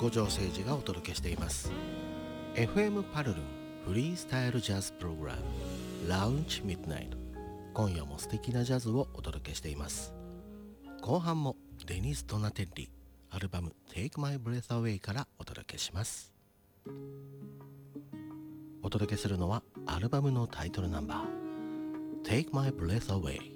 五条誠二がお届けしています。 FM パルルンフリースタイルジャズプログラムラウンジミッドナイト、今夜も素敵なジャズをお届けしています。後半もデニス・ドナテッリアルバム Take My Breath Away からお届けします。お届けするのはアルバムのタイトルナンバー Take My Breath Away。